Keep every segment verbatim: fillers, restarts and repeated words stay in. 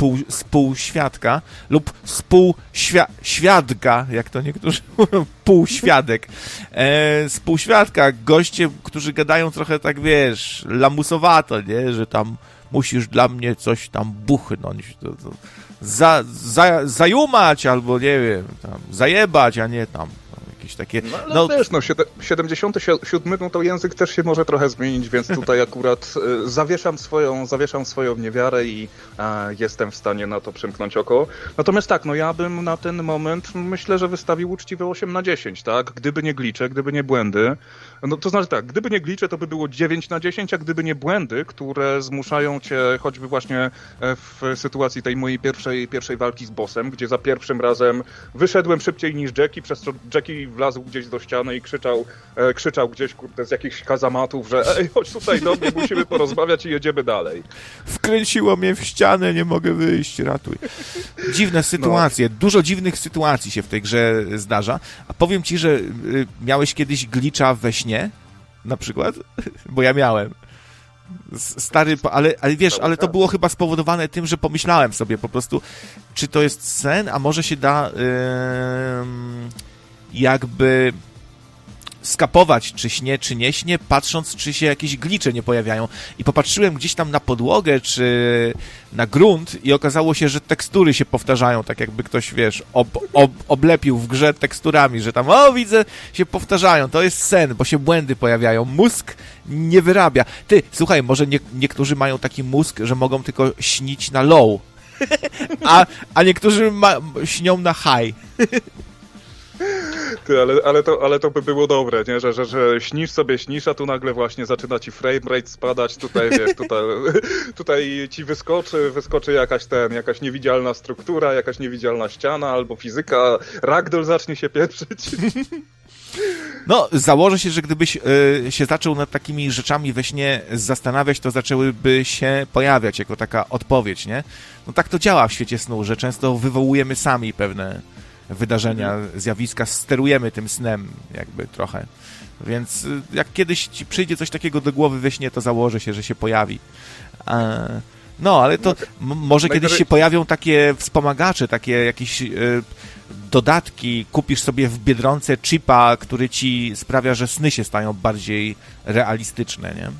spół, współświadka lub współświadka, jak to niektórzy mówią, półświadek. E, współświadka, goście, którzy gadają trochę tak, wiesz, lamusowato, nie? Że tam musisz dla mnie coś tam buchnąć, to, to za, za, zajumać albo, nie wiem, tam, zajebać, a nie tam. Takie, no ale no, wiesz, no siedemdziesiąty siódmy, no to język też się może trochę zmienić, więc tutaj akurat y, zawieszam swoją, zawieszam swoją niewiarę i a, jestem w stanie na to przymknąć oko. Natomiast tak, no ja bym na ten moment myślę, że wystawił uczciwe osiem na dziesięć, tak? Gdyby nie glicze, gdyby nie błędy. No to znaczy tak, gdyby nie glicze, to by było dziewięć na dziesięć, a gdyby nie błędy, które zmuszają cię choćby właśnie w sytuacji tej mojej pierwszej, pierwszej walki z bossem, gdzie za pierwszym razem wyszedłem szybciej niż Jackie, przez co Jackie wlazł gdzieś do ściany i krzyczał, e, krzyczał gdzieś, kurde, z jakichś kazamatów, że ej, chodź tutaj do mnie, musimy porozmawiać i jedziemy dalej. Wkręciło mnie w ścianę, nie mogę wyjść, ratuj. Dziwne sytuacje, no. Dużo dziwnych sytuacji się w tej grze zdarza, a powiem ci, że y, miałeś kiedyś glitcha we śnie, na przykład, bo ja miałem. Stary, ale, ale wiesz, ale to było chyba spowodowane tym, że pomyślałem sobie po prostu, czy to jest sen, a może się da... Yy... jakby skapować, czy śnie, czy nie śnie, patrząc, czy się jakieś glicze nie pojawiają. I popatrzyłem gdzieś tam na podłogę, czy na grunt i okazało się, że tekstury się powtarzają, tak jakby ktoś, wiesz, ob, ob, oblepił w grze teksturami, że tam, o, widzę, się powtarzają. To jest sen, bo się błędy pojawiają. Mózg nie wyrabia. Ty, słuchaj, może nie, niektórzy mają taki mózg, że mogą tylko śnić na low, a, a niektórzy ma, śnią na high. Ty, ale, ale, to, ale to by było dobre, nie? Że, że, że śnisz sobie, śnisz, a tu nagle właśnie zaczyna ci frame rate spadać, tutaj wiesz, tutaj, tutaj ci wyskoczy, wyskoczy jakaś ten, jakaś niewidzialna struktura, jakaś niewidzialna ściana, albo fizyka, ragdoll zacznie się pieprzyć. No, założę się, że gdybyś y, się zaczął nad takimi rzeczami we śnie zastanawiać, to zaczęłyby się pojawiać jako taka odpowiedź, nie? No tak to działa w świecie snu, że często wywołujemy sami pewne wydarzenia, zjawiska, sterujemy tym snem jakby trochę. Więc jak kiedyś ci przyjdzie coś takiego do głowy we śnie, to założę się, że się pojawi. No, ale to m- może kiedyś się pojawią takie wspomagacze, takie jakieś y, dodatki. Kupisz sobie w Biedronce chipa, który ci sprawia, że sny się stają bardziej realistyczne, nie?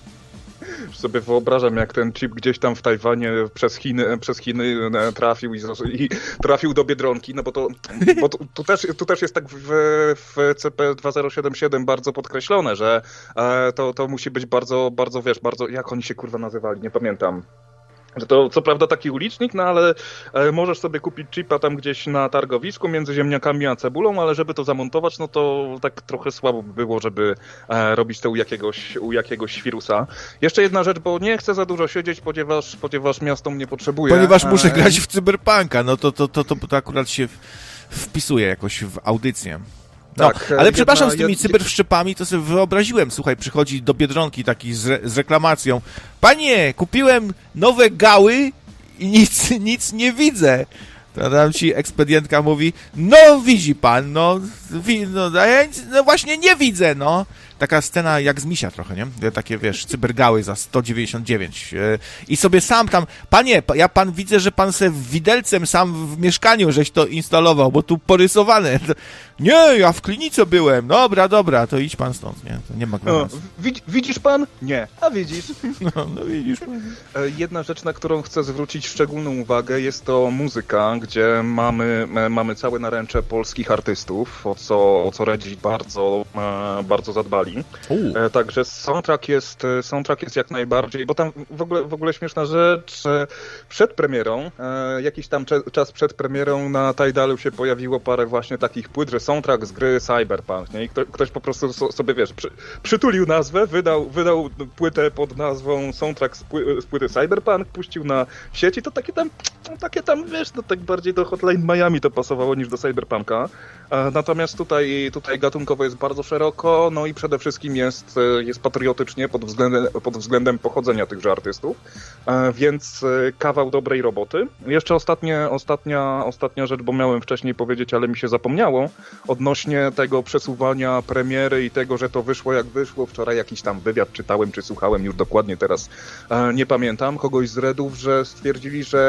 Sobie wyobrażam, jak ten chip gdzieś tam w Tajwanie przez Chiny, przez Chiny trafił i, i trafił do Biedronki, no bo to, bo tu, tu, też, tu też jest tak w, w C P dwa zero siedem siedem bardzo podkreślone, że e, to, to musi być bardzo, bardzo, wiesz, bardzo, jak oni się kurwa nazywali, nie pamiętam. Że to co prawda taki ulicznik, no ale e, możesz sobie kupić chipa tam gdzieś na targowisku między ziemniakami a cebulą, ale żeby to zamontować, no to tak trochę słabo by było, żeby e, robić to u jakiegoś, u jakiegoś świrusa. Jeszcze jedna rzecz, bo nie chcę za dużo siedzieć, ponieważ, ponieważ miasto mnie potrzebuje. Ponieważ muszę e... grać w Cyberpunka, no to, to, to, to, to akurat się wpisuje jakoś w audycję. No, tak, ale przepraszam, z tymi jed... cyberwszczepami to sobie wyobraziłem, słuchaj, przychodzi do Biedronki taki z, re, z reklamacją. Panie, kupiłem nowe gały i nic, nic nie widzę. To tam ci ekspedientka mówi, no widzi pan, no, wi, no, ja, no właśnie nie widzę, no. Taka scena jak z Misia trochę, nie? Takie, wiesz, cybergały za sto dziewięćdziesiąt dziewięć. I sobie sam tam, panie, ja pan widzę, że pan se widelcem sam w mieszkaniu żeś to instalował, bo tu porysowane. Nie, ja w klinice byłem. Dobra, dobra, to idź pan stąd, nie? To nie ma gwarancji. No, widz, widzisz pan? Nie. A widzisz? No, no widzisz pan. Jedna rzecz, na którą chcę zwrócić szczególną uwagę, jest to muzyka, gdzie mamy, mamy całe naręcze polskich artystów, o co, o co Redzi bardzo, bardzo zadbali. E, także soundtrack jest, soundtrack jest jak najbardziej, bo tam w ogóle, w ogóle śmieszna rzecz, przed premierą, e, jakiś tam cze- czas przed premierą na Tidalu się pojawiło parę właśnie takich płyt, że soundtrack z gry Cyberpunk, nie? I kto, ktoś po prostu so, sobie, wiesz, przy, przytulił nazwę, wydał, wydał płytę pod nazwą soundtrack z, pły, z płyty Cyberpunk, puścił na sieci, to takie tam, takie tam, wiesz, no tak bardziej do Hotline Miami to pasowało niż do Cyberpunka. E, natomiast tutaj, tutaj gatunkowo jest bardzo szeroko, no i przede wszystkim jest, jest patriotycznie pod względem, pod względem pochodzenia tychże artystów, e, więc kawał dobrej roboty. Jeszcze ostatnie, ostatnia, ostatnia rzecz, bo miałem wcześniej powiedzieć, ale mi się zapomniało, odnośnie tego przesuwania premiery i tego, że to wyszło jak wyszło. Wczoraj jakiś tam wywiad czytałem, czy słuchałem, już dokładnie teraz e, nie pamiętam, kogoś z Redów, że stwierdzili, że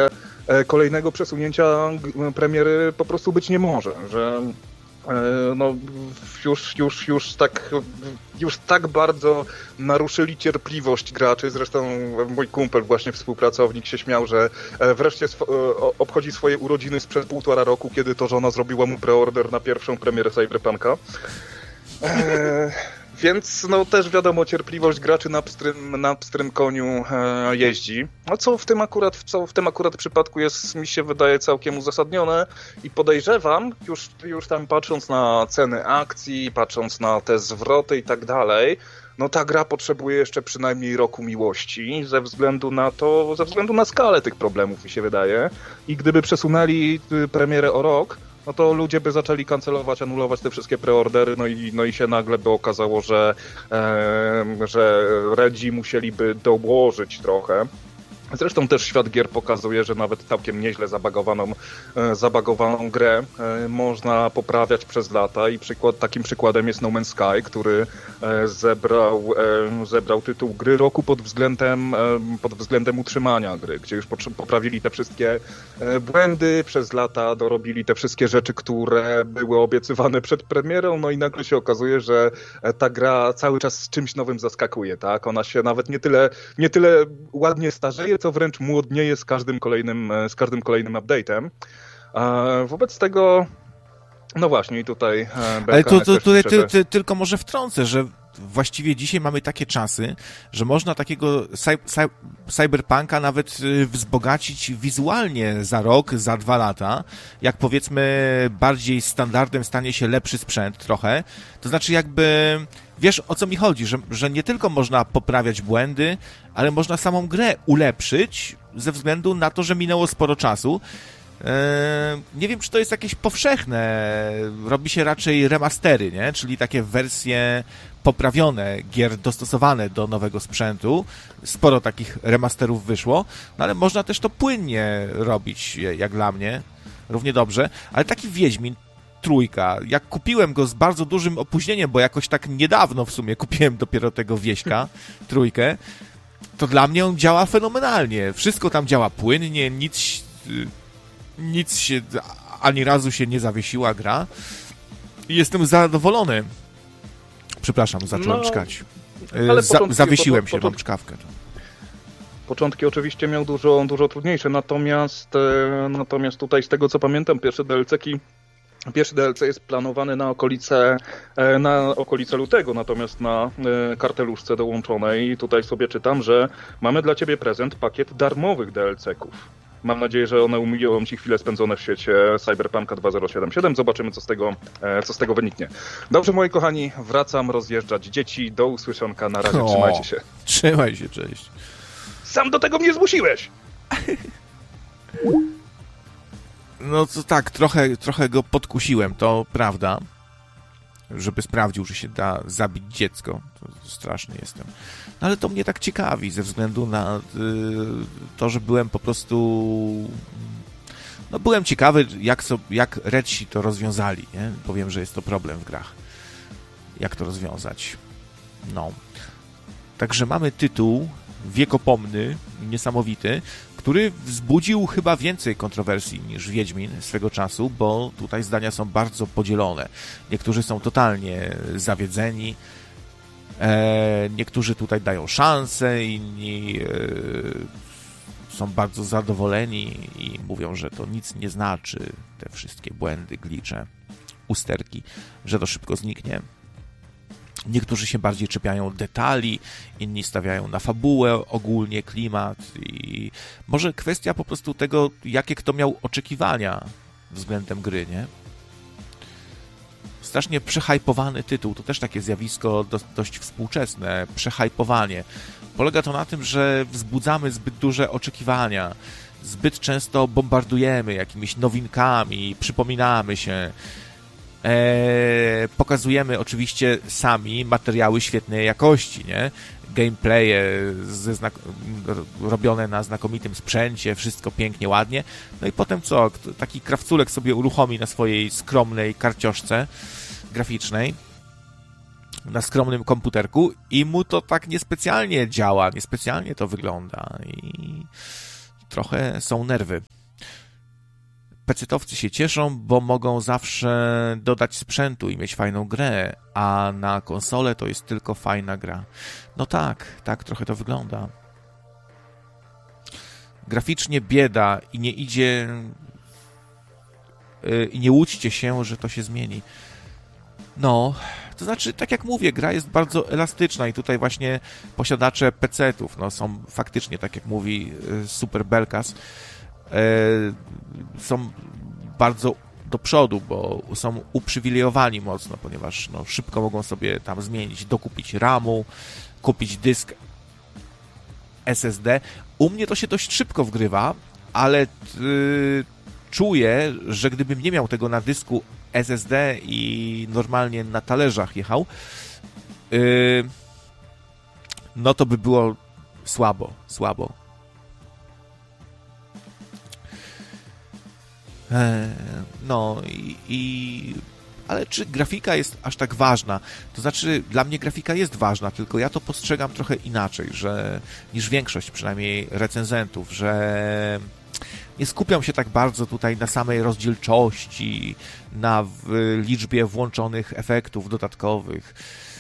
kolejnego przesunięcia premiery po prostu być nie może, że no już, już, już tak już tak bardzo naruszyli cierpliwość graczy. Zresztą mój kumpel, właśnie współpracownik, się śmiał, że wreszcie sw- obchodzi swoje urodziny sprzed półtora roku, kiedy to żona zrobiła mu preorder na pierwszą premierę Cyberpunka. E- Więc no też wiadomo, cierpliwość graczy na pstrym, na pstrym koniu e, jeździ. No co w tym akurat, co w tym akurat przypadku jest, mi się wydaje, całkiem uzasadnione i podejrzewam, już, już tam patrząc na ceny akcji, patrząc na te zwroty i tak dalej, no ta gra potrzebuje jeszcze przynajmniej roku miłości ze względu na to, ze względu na skalę tych problemów, mi się wydaje. I gdyby przesunęli premierę o rok, no to ludzie by zaczęli kancelować, anulować te wszystkie preordery, no i, no i się nagle by okazało, że, e, że Redzi musieliby dołożyć trochę. Zresztą też świat gier pokazuje, że nawet całkiem nieźle zabagowaną, e, zabagowaną grę e, można poprawiać przez lata i przykład, takim przykładem jest No Man's Sky, który e, zebrał, e, zebrał tytuł gry roku pod względem, e, pod względem utrzymania gry, gdzie już poprawili te wszystkie e, błędy, przez lata dorobili te wszystkie rzeczy, które były obiecywane przed premierą, no i nagle się okazuje, że ta gra cały czas z czymś nowym zaskakuje, tak? Ona się nawet nie tyle, nie tyle ładnie starzeje, co wręcz młodnieje z każdym kolejnym, z każdym kolejnym update'em. Wobec tego, no właśnie, i tutaj... Ale tu, tu, tutaj ty, ty, tylko może wtrącę, że właściwie dzisiaj mamy takie czasy, że można takiego cy, cy, cyberpunka nawet wzbogacić wizualnie za rok, za dwa lata, jak powiedzmy bardziej standardem stanie się lepszy sprzęt trochę, to znaczy jakby... Wiesz, o co mi chodzi, że, że nie tylko można poprawiać błędy, ale można samą grę ulepszyć ze względu na to, że minęło sporo czasu. Eee, nie wiem, czy to jest jakieś powszechne. Robi się raczej remastery, nie? Czyli takie wersje poprawione gier dostosowane do nowego sprzętu. Sporo takich remasterów wyszło, no ale można też to płynnie robić, jak dla mnie, równie dobrze. Ale taki Wiedźmin Trójka. Jak kupiłem go z bardzo dużym opóźnieniem, bo jakoś tak niedawno w sumie kupiłem dopiero tego Wieśka, Trójkę, to dla mnie on działa fenomenalnie. Wszystko tam działa płynnie, nic, nic się, ani razu się nie zawiesiła gra. I jestem zadowolony. Przepraszam, zacząłem no, czkać. Za, zawiesiłem się, mam czkawkę. Początki oczywiście miał dużo, dużo trudniejsze, natomiast, natomiast tutaj z tego co pamiętam, pierwsze D L C-ki Pierwszy D L C jest planowany na okolice, na okolice lutego, natomiast na karteluszce dołączonej tutaj sobie czytam, że mamy dla Ciebie prezent, pakiet darmowych D L C-ków. Mam nadzieję, że one umilą Ci chwilę spędzone w świecie Cyberpunka dwa zero siedem siedem. Zobaczymy, co z tego, co z tego wyniknie. Dobrze, moi kochani, wracam rozjeżdżać dzieci. Do usłyszonka. Na razie. O, trzymajcie się. Trzymaj się, cześć. Sam do tego mnie zmusiłeś! No to tak, trochę, trochę go podkusiłem, to prawda, żeby sprawdził, że się da zabić dziecko. To straszny jestem. No ale to mnie tak ciekawi, ze względu na y, to, że byłem po prostu... No byłem ciekawy, jak, so, jak Redsi to rozwiązali, nie? Powiem, że jest to problem w grach. Jak to rozwiązać? No. Także mamy tytuł wiekopomny, niesamowity, który wzbudził chyba więcej kontrowersji niż Wiedźmin swego czasu, bo tutaj zdania są bardzo podzielone. Niektórzy są totalnie zawiedzeni, e, niektórzy tutaj dają szansę, inni e, są bardzo zadowoleni i mówią, że to nic nie znaczy, te wszystkie błędy, glicze, usterki, że to szybko zniknie. Niektórzy się bardziej czepiają detali, inni stawiają na fabułę, ogólnie klimat i może kwestia po prostu tego, jakie kto miał oczekiwania względem gry, nie? Strasznie przehajpowany tytuł, to też takie zjawisko do, dość współczesne, przehajpowanie. Polega to na tym, że wzbudzamy zbyt duże oczekiwania, zbyt często bombardujemy jakimiś nowinkami, przypominamy się, Eee, pokazujemy oczywiście sami materiały świetnej jakości, nie? Gameplaye ze znak- robione na znakomitym sprzęcie, wszystko pięknie, ładnie. No i potem co? Taki krawculek sobie uruchomi na swojej skromnej karcioszce graficznej, na skromnym komputerku i mu to tak niespecjalnie działa, niespecjalnie to wygląda i trochę są nerwy. pecetowcy się cieszą, bo mogą zawsze dodać sprzętu i mieć fajną grę, a na konsolę to jest tylko fajna gra. No tak, tak trochę to wygląda. Graficznie bieda i nie idzie... I nie łudźcie się, że to się zmieni. No, to znaczy, tak jak mówię, gra jest bardzo elastyczna i tutaj właśnie posiadacze pecetów, no są faktycznie, tak jak mówi Super Belkas, są bardzo do przodu, bo są uprzywilejowani mocno, ponieważ no, szybko mogą sobie tam zmienić, dokupić ramu, kupić dysk S S D. U mnie to się dość szybko wgrywa, ale yy, czuję, że gdybym nie miał tego na dysku S S D i normalnie na talerzach jechał, yy, no to by było słabo, słabo. No i, i... Ale czy grafika jest aż tak ważna? To znaczy, dla mnie grafika jest ważna, tylko ja to postrzegam trochę inaczej, że niż większość przynajmniej recenzentów, że nie skupiam się tak bardzo tutaj na samej rozdzielczości, na liczbie włączonych efektów dodatkowych,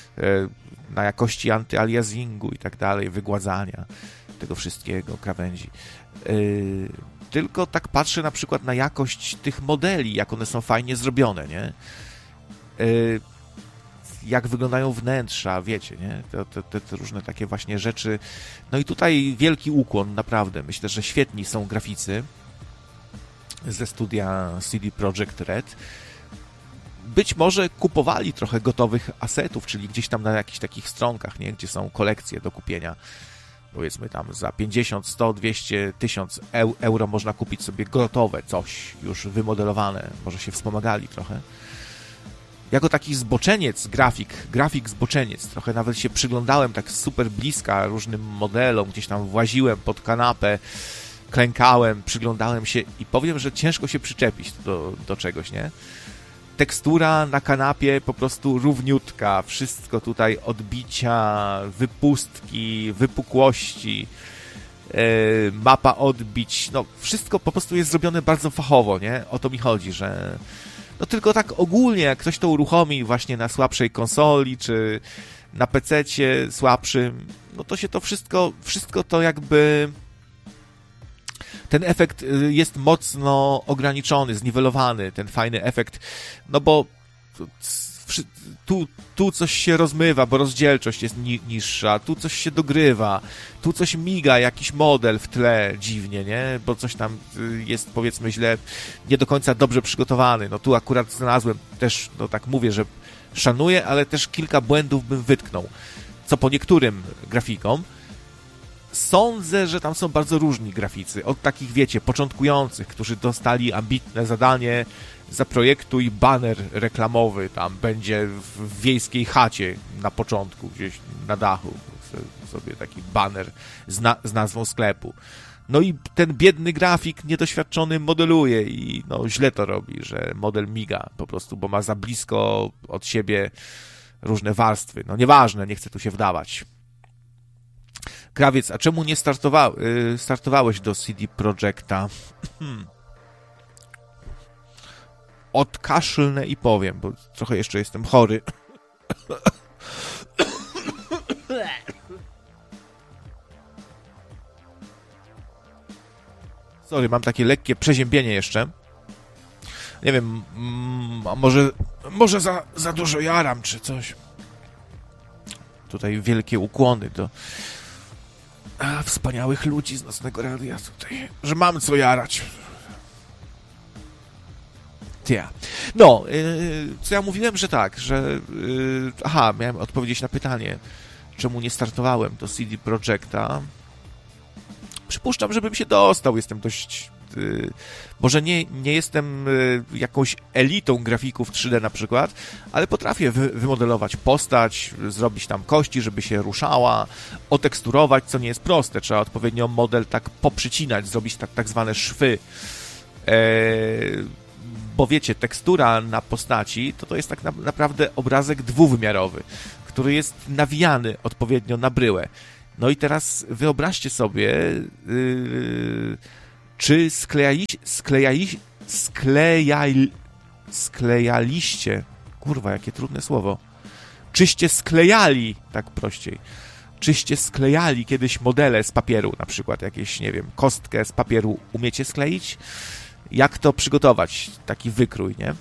na jakości antyaliasingu i tak dalej, wygładzania tego wszystkiego, krawędzi. Tylko tak patrzę na przykład na jakość tych modeli, jak one są fajnie zrobione, nie? Yy, jak wyglądają wnętrza, wiecie, nie? Te, te, te, te różne takie właśnie rzeczy. No i tutaj wielki ukłon, naprawdę. Myślę, że świetni są graficy ze studia C D Projekt Red. Być może kupowali trochę gotowych asetów, czyli gdzieś tam na jakichś takich stronkach, nie? Gdzie są kolekcje do kupienia. Powiedzmy tam za pięćdziesiąt, sto, dwieście, tysiąc euro można kupić sobie gotowe coś, już wymodelowane. Może się wspomagali trochę. Jako taki zboczeniec, grafik, grafik zboczeniec, trochę nawet się przyglądałem tak super bliska różnym modelom, gdzieś tam właziłem pod kanapę, klękałem, przyglądałem się i powiem, że ciężko się przyczepić do, do czegoś, nie? Tekstura na kanapie po prostu równiutka, wszystko tutaj odbicia, wypustki, wypukłości, yy, mapa odbić, no wszystko po prostu jest zrobione bardzo fachowo, nie? O to mi chodzi, że no tylko tak ogólnie, jak ktoś to uruchomi właśnie na słabszej konsoli, czy na pececie słabszym, no to się to wszystko, wszystko to jakby... Ten efekt jest mocno ograniczony, zniwelowany, ten fajny efekt, no bo tu, tu coś się rozmywa, bo rozdzielczość jest ni- niższa, tu coś się dogrywa, tu coś miga, jakiś model w tle dziwnie, nie? Bo coś tam jest, powiedzmy, źle, nie do końca dobrze przygotowany. No tu akurat znalazłem też, no tak mówię, że szanuję, ale też kilka błędów bym wytknął, co po niektórym grafikom. Sądzę, że tam są bardzo różni graficy. Od takich, wiecie, początkujących, którzy dostali ambitne zadanie, zaprojektuj baner reklamowy, tam będzie w wiejskiej chacie na początku, gdzieś na dachu, sobie taki baner z, na- z nazwą sklepu. No i ten biedny grafik niedoświadczony modeluje i no źle to robi, że model miga po prostu, bo ma za blisko od siebie różne warstwy. No nieważne, nie chcę tu się wdawać. Krawiec, a czemu nie startowa- startowałeś do C D Projekta? Odkaszlnę i powiem, bo trochę jeszcze jestem chory. Sorry, mam takie lekkie przeziębienie jeszcze. Nie wiem, a może, może za, za dużo jaram, czy coś. Tutaj wielkie ukłony do a, wspaniałych ludzi z Nocnego Radia tutaj, że mam co jarać. Ja. No, yy, co ja mówiłem, że tak, że yy, aha, miałem odpowiedzieć na pytanie, czemu nie startowałem do C D Projekta. Przypuszczam, żebym się dostał, jestem dość yy, może nie, nie jestem yy, jakąś elitą grafików trzy D na przykład, ale potrafię wy, wymodelować postać, zrobić tam kości, żeby się ruszała, oteksturować, co nie jest proste, trzeba odpowiednio model tak poprzycinać, zrobić tak, tak zwane szwy. Yy, bo wiecie, tekstura na postaci to to jest tak na, naprawdę obrazek dwuwymiarowy, który jest nawijany odpowiednio na bryłę. No i teraz wyobraźcie sobie, yy, czy sklejali, sklejali, sklejaj, sklejaliście, kurwa, jakie trudne słowo, czyście sklejali, tak prościej, czyście sklejali kiedyś modele z papieru, na przykład jakieś, nie wiem, kostkę z papieru umiecie skleić? Jak to przygotować, taki wykrój, nie?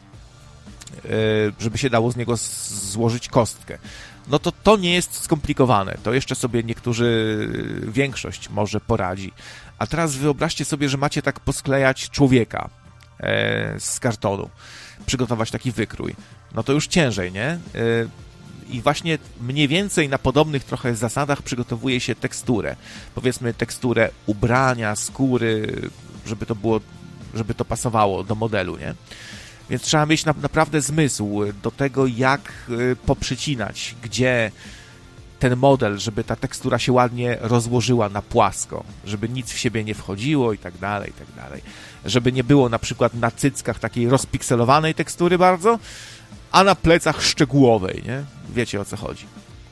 Żeby się dało z niego złożyć kostkę. No to to nie jest skomplikowane. To jeszcze sobie niektórzy, większość może poradzi. A teraz wyobraźcie sobie, że macie tak posklejać człowieka z kartonu. Przygotować taki wykrój. No to już ciężej, nie? I właśnie mniej więcej na podobnych trochę zasadach przygotowuje się teksturę. Powiedzmy teksturę ubrania, skóry, żeby to było, żeby to pasowało do modelu, nie? Więc trzeba mieć na, naprawdę zmysł do tego, jak y, poprzycinać, gdzie ten model, żeby ta tekstura się ładnie rozłożyła na płasko, żeby nic w siebie nie wchodziło i tak dalej, i tak dalej. Żeby nie było na przykład na cyckach takiej rozpikselowanej tekstury bardzo, a na plecach szczegółowej, nie? Wiecie, o co chodzi.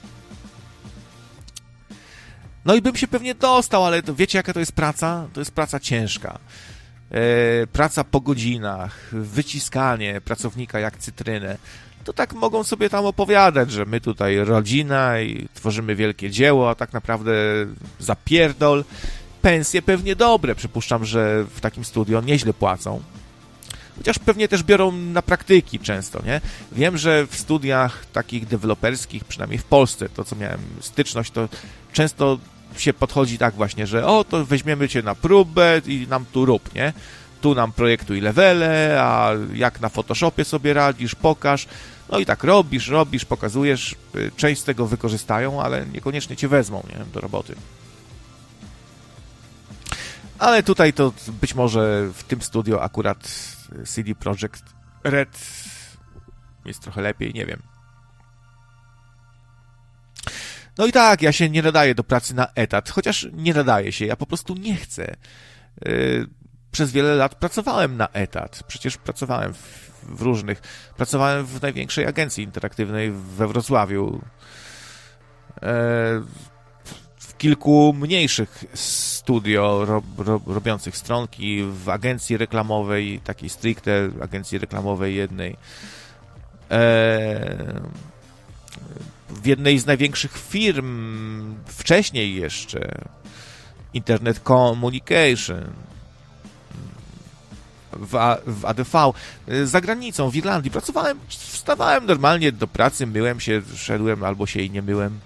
No i bym się pewnie dostał, ale to wiecie, jaka to jest praca? To jest praca ciężka. E, praca po godzinach, wyciskanie pracownika jak cytrynę. To tak mogą sobie tam opowiadać, że my tutaj rodzina i tworzymy wielkie dzieło, a tak naprawdę zapierdol. Pensje pewnie dobre, przypuszczam, że w takim studio nieźle płacą. Chociaż pewnie też biorą na praktyki często, nie? Wiem, że w studiach takich deweloperskich, przynajmniej w Polsce, to co miałem styczność, to często się podchodzi tak właśnie, że o, to weźmiemy cię na próbę i nam tu rób, nie? Tu nam projektuj levele, a jak na Photoshopie sobie radzisz, pokaż. No i tak robisz, robisz, pokazujesz. Część z tego wykorzystają, ale niekoniecznie cię wezmą, nie? Do roboty. Ale tutaj to być może w tym studio akurat C D Projekt Red jest trochę lepiej, nie wiem. No i tak, ja się nie nadaję do pracy na etat, chociaż nie nadaję się, ja po prostu nie chcę. Yy, przez wiele lat pracowałem na etat, przecież pracowałem w, w różnych, pracowałem w największej agencji interaktywnej we Wrocławiu, yy, w kilku mniejszych studio ro, ro, robiących stronki, w agencji reklamowej, takiej stricte agencji reklamowej jednej, yy, w jednej z największych firm, wcześniej jeszcze, Internet Communication, w, A, w A D V, za granicą, w Irlandii. Pracowałem, wstawałem normalnie do pracy, myłem się, szedłem albo się i nie myłem.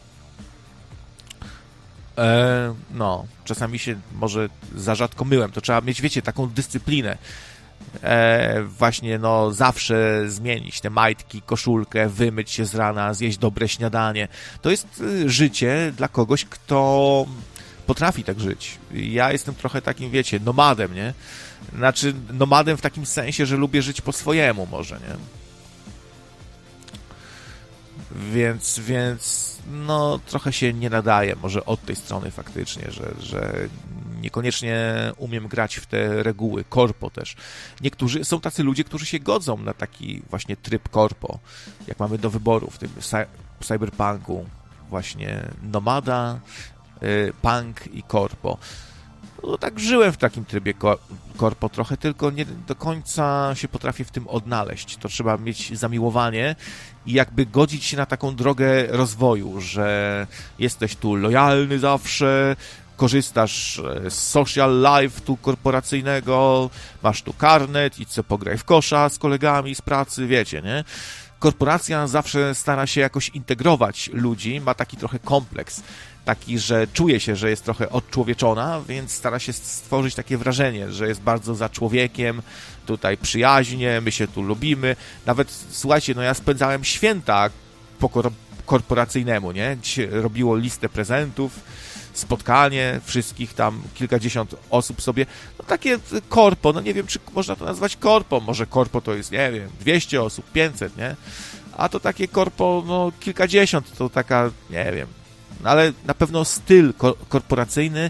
E, no, czasami się może za rzadko myłem. To trzeba mieć, wiecie, taką dyscyplinę. E, właśnie, no, zawsze zmienić te majtki, koszulkę, wymyć się z rana, zjeść dobre śniadanie. To jest y, życie dla kogoś, kto potrafi tak żyć. Ja jestem trochę takim, wiecie, nomadem, nie? Znaczy, nomadem w takim sensie, że lubię żyć po swojemu może, nie? Więc, więc, no, trochę się nie nadaje może od tej strony faktycznie, że, że niekoniecznie umiem grać w te reguły, korpo też. Niektórzy, są tacy ludzie, którzy się godzą na taki właśnie tryb korpo, jak mamy do wyboru w tym cyberpunku, właśnie nomada, y, punk i korpo. No tak żyłem w takim trybie korpo trochę, tylko nie do końca się potrafię w tym odnaleźć. To trzeba mieć zamiłowanie i jakby godzić się na taką drogę rozwoju, że jesteś tu lojalny zawsze, korzystasz z social life tu korporacyjnego, masz tu karnet, idź co pograj w kosza z kolegami z pracy, wiecie, nie? Korporacja zawsze stara się jakoś integrować ludzi, ma taki trochę kompleks, taki, że czuje się, że jest trochę odczłowieczona, więc stara się stworzyć takie wrażenie, że jest bardzo za człowiekiem, tutaj przyjaźnie, my się tu lubimy. Nawet, słuchajcie, no ja spędzałem święta po korporacyjnemu, nie? Gdzie robiło listę prezentów, spotkanie wszystkich tam, kilkadziesiąt osób sobie, no takie korpo, no nie wiem, czy można to nazwać korpo, może korpo to jest, nie wiem, dwieście osób, pięćset, nie? A to takie korpo, no kilkadziesiąt, to taka, nie wiem, ale na pewno styl ko- korporacyjny,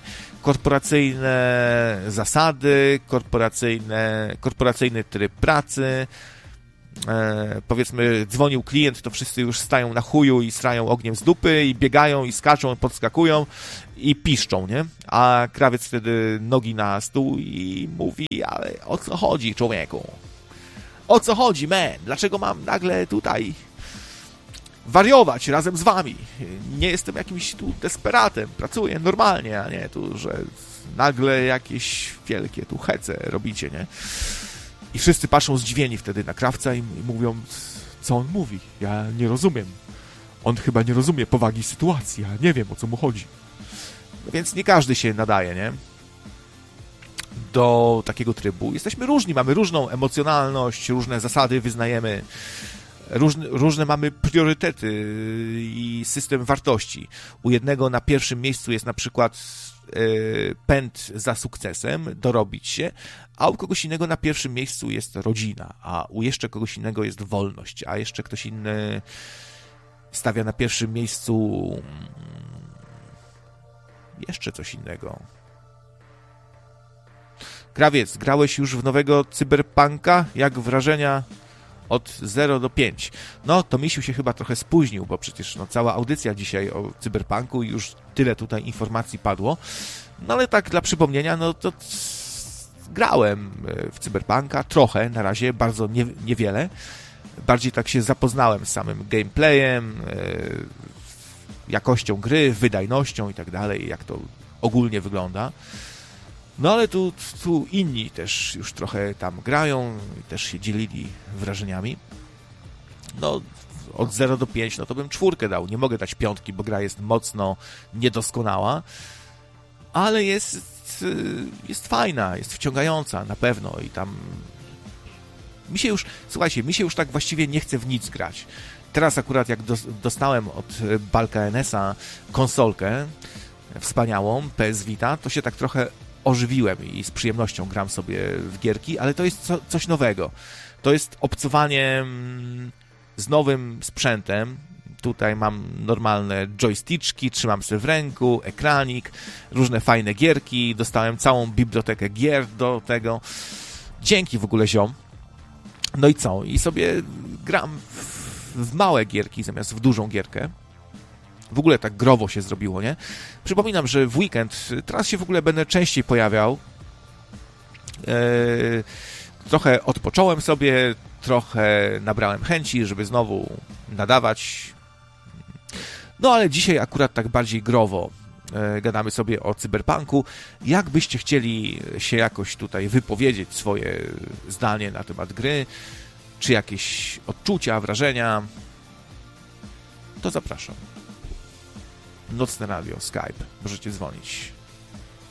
korporacyjne zasady, korporacyjne, korporacyjny tryb pracy, e, powiedzmy dzwonił klient, to wszyscy już stają na chuju i srają ogniem z dupy i biegają i skaczą, podskakują i piszczą, nie? A krawiec wtedy nogi na stół i mówi, ale o co chodzi, człowieku? O co chodzi, man? Dlaczego mam nagle tutaj wariować razem z wami? Nie jestem jakimś tu desperatem, pracuję normalnie, a nie tu, że nagle jakieś wielkie tu hece robicie, nie? I wszyscy patrzą zdziwieni wtedy na krawca i mówią, co on mówi? Ja nie rozumiem. On chyba nie rozumie powagi sytuacji, ja nie wiem, o co mu chodzi. No więc nie każdy się nadaje, nie? Do takiego trybu. Jesteśmy różni, mamy różną emocjonalność, różne zasady wyznajemy, różne, różne mamy priorytety i system wartości. U jednego na pierwszym miejscu jest na przykład yy, pęd za sukcesem, dorobić się, a u kogoś innego na pierwszym miejscu jest rodzina, a u jeszcze kogoś innego jest wolność, a jeszcze ktoś inny stawia na pierwszym miejscu jeszcze coś innego. Krawiec, grałeś już w nowego Cyberpunka? Jak wrażenia od zera do pięciu? No, to Misiu się chyba trochę spóźnił, bo przecież no, cała audycja dzisiaj o Cyberpunku i już tyle tutaj informacji padło. No ale tak dla przypomnienia, no to grałem w Cyberpunka trochę, na razie, bardzo nie, niewiele. Bardziej tak się zapoznałem z samym gameplayem, jakością gry, wydajnością i tak dalej, jak to ogólnie wygląda. No ale tu, tu inni też już trochę tam grają i też się dzielili wrażeniami. No, od zera do pięciu, no to bym czwórkę dał. Nie mogę dać piątki, bo gra jest mocno niedoskonała, ale jest, jest fajna, jest wciągająca na pewno i tam mi się już, słuchajcie, mi się już tak właściwie nie chce w nic grać. Teraz akurat jak dostałem od Balka N S a konsolkę wspaniałą, P S Vita, to się tak trochę ożywiłem i z przyjemnością gram sobie w gierki, ale to jest co, coś nowego. To jest obcowanie z nowym sprzętem. Tutaj mam normalne joysticzki, trzymam sobie w ręku, ekranik, różne fajne gierki, dostałem całą bibliotekę gier do tego. Dzięki w ogóle ziom. No i co? I sobie gram w, w małe gierki zamiast w dużą gierkę. W ogóle tak growo się zrobiło, nie? Przypominam, że w weekend, teraz się w ogóle będę częściej pojawiał. Eee, trochę odpocząłem sobie, trochę nabrałem chęci, żeby znowu nadawać. No ale dzisiaj akurat tak bardziej growo eee, gadamy sobie o Cyberpunku. Jakbyście chcieli się jakoś tutaj wypowiedzieć swoje zdanie na temat gry, czy jakieś odczucia, wrażenia, to zapraszam. Nocne Radio, Skype. Możecie dzwonić.